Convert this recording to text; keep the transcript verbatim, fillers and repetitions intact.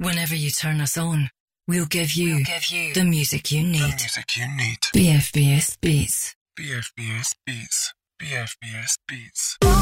Whenever you turn us on, we'll give you, We'll give you the music you need. the music you need. B F B S Beats. B F B S Beats. B F B S Beats.